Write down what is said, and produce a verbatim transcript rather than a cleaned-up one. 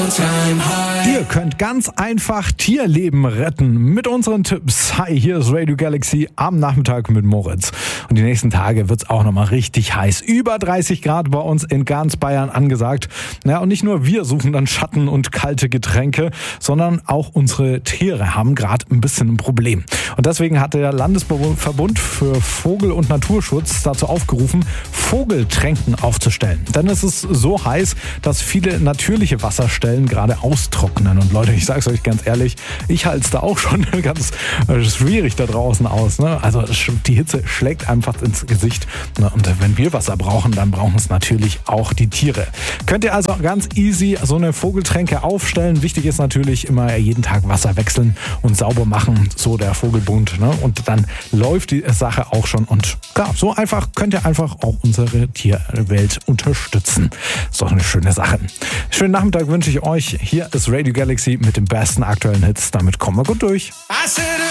Ihr könnt ganz einfach Tierleben retten mit unseren Tipps. Hi, hier ist Radio Galaxy am Nachmittag mit Moritz. Und die nächsten Tage wird's auch nochmal richtig heiß. Über dreißig Grad bei uns in ganz Bayern angesagt. Ja, und nicht nur wir suchen dann Schatten und kalte Getränke, sondern auch unsere Tiere haben gerade ein bisschen ein Problem. Und deswegen hat der Landesverbund für Vogel- und Naturschutz dazu aufgerufen, Vogeltränken aufzustellen. Denn es ist so heiß, dass viele natürliche Wasserstellen gerade austrocknen. Und Leute, ich sag's euch ganz ehrlich, ich halte es da auch schon ganz schwierig da draußen aus. Ne? Also die Hitze schlägt einfach ins Gesicht. Ne? Und wenn wir Wasser brauchen, dann brauchen es natürlich auch die Tiere. Könnt ihr also ganz easy so eine Vogeltränke aufstellen. Wichtig ist natürlich immer jeden Tag Wasser wechseln und sauber machen, so der Vogelbund. Ne? Und dann läuft die Sache auch schon. Und ja, so einfach könnt ihr einfach auch unsere Tierwelt unterstützen. Ist doch eine schöne Sache. Schönen Nachmittag wünsche ich euch. Hier ist Radio Galaxy mit den besten aktuellen Hits. Damit kommen wir gut durch.